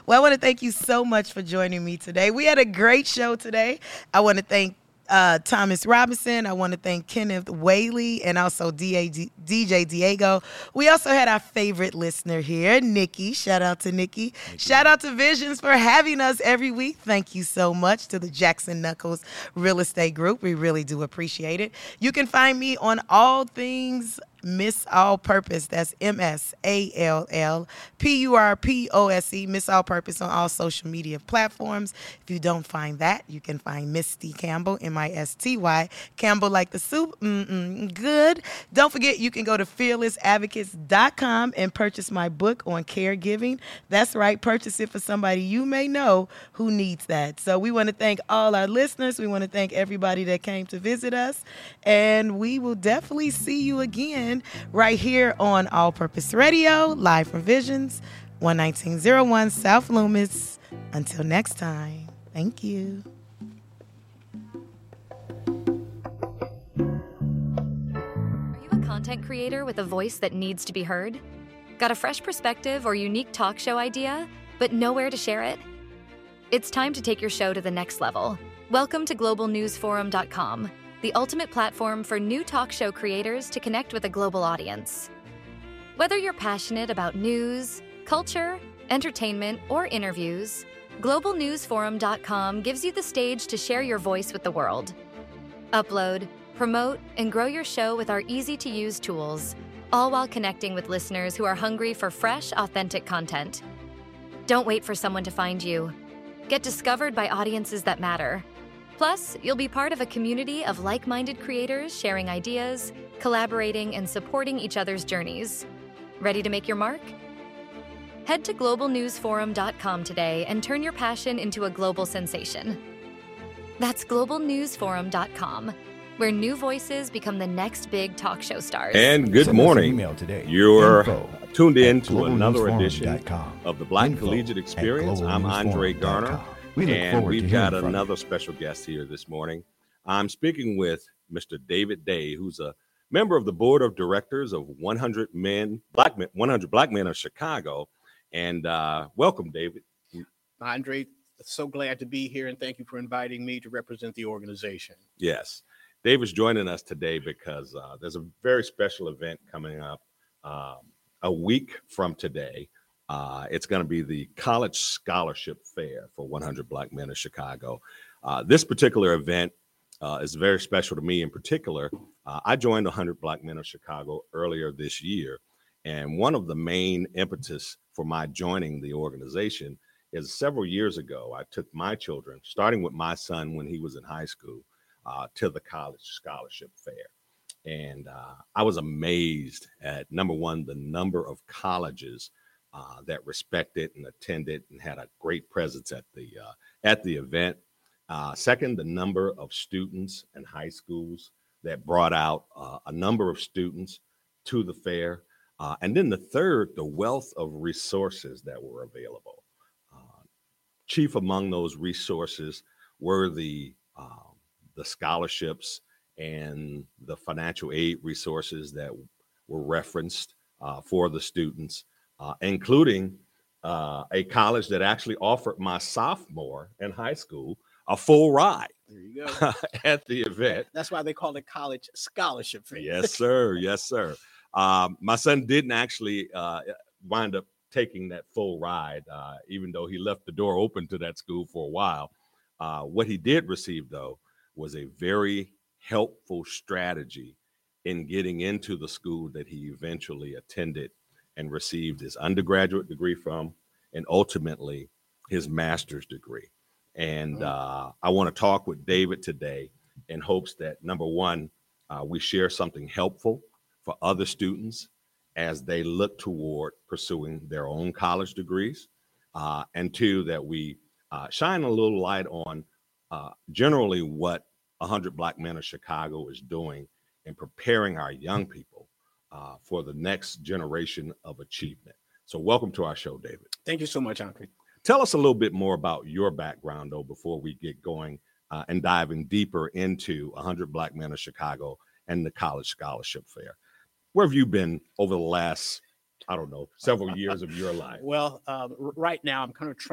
Well, I want to thank you so much for joining me today. We had a great show today. I want to thank Thomas Robinson. I want to thank Kenneth Whaley and also DJ Diego. We also had our favorite listener here, Nikki. Shout out to Nikki. Shout out to Visions for having us every week. Thank you so much to the Jackson Knuckles Real Estate Group. We really do appreciate it. You can find me on all things Miss All Purpose. That's MSALLPURPOSE. Miss All Purpose on all social media platforms. If you don't find that, you can find Misty Campbell, MISTY. Campbell like the soup. Good. Don't forget, you can go to fearlessadvocates.com and purchase my book on caregiving. That's right. Purchase it for somebody you may know who needs that. So we want to thank all our listeners. We want to thank everybody that came to visit us. And we will definitely see you again right here on All Purpose Radio, live from Visions, 11901 South Loomis. Until next time, thank you. Are you a content creator with a voice that needs to be heard? Got a fresh perspective or unique talk show idea, but nowhere to share it? It's time to take your show to the next level. Welcome to globalnewsforum.com, the ultimate platform for new talk show creators to connect with a global audience. Whether you're passionate about news, culture, entertainment, or interviews, globalnewsforum.com gives you the stage to share your voice with the world. Upload, promote, and grow your show with our easy-to-use tools, all while connecting with listeners who are hungry for fresh, authentic content. Don't wait for someone to find you. Get discovered by audiences that matter. Plus, you'll be part of a community of like-minded creators sharing ideas, collaborating, and supporting each other's journeys. Ready to make your mark? Head to globalnewsforum.com today and turn your passion into a global sensation. That's globalnewsforum.com, where new voices become the next big talk show stars. And good morning. You're tuned in to another edition of the Black Collegiate Experience. I'm Andre Garner. And we've got another special guest here this morning. I'm speaking with Mr. David Day, who's a member of the board of directors of 100 Black Men of Chicago. And welcome, David. Andre, so glad to be here, and thank you for inviting me to represent the organization. Yes. David's joining us today because there's a very special event coming up a week from today. It's going to be the College Scholarship Fair for 100 Black Men of Chicago. This particular event is very special to me in particular. I joined 100 Black Men of Chicago earlier this year, and one of the main impetus for my joining the organization is several years ago, I took my children, starting with my son when he was in high school, to the College Scholarship Fair. And I was amazed at, number one, the number of colleges that respected and attended and had a great presence at the event. Second, the number of students and high schools that brought out a number of students to the fair. And then the third, the wealth of resources that were available. Chief among those resources were the scholarships and the financial aid resources that were referenced for the students. Including a college that actually offered my sophomore in high school a full ride. There you go. At the event. That's why they call it College Scholarship Fair. Yes, sir. Yes, sir. My son didn't actually wind up taking that full ride, even though he left the door open to that school for a while. What he did receive, though, was a very helpful strategy in getting into the school that he eventually attended and received his undergraduate degree from, and ultimately his master's degree. And I want to talk with David today in hopes that, number one, we share something helpful for other students as they look toward pursuing their own college degrees. And two, that we shine a little light on generally what 100 Black Men of Chicago is doing in preparing our young people for the next generation of achievement. So welcome to our show, David. Thank you so much, Andre. Tell us a little bit more about your background, though, before we get going and diving deeper into 100 Black Men of Chicago and the College Scholarship Fair. Where have you been over the last, I don't know, several years of your life? Well, right now I'm kind of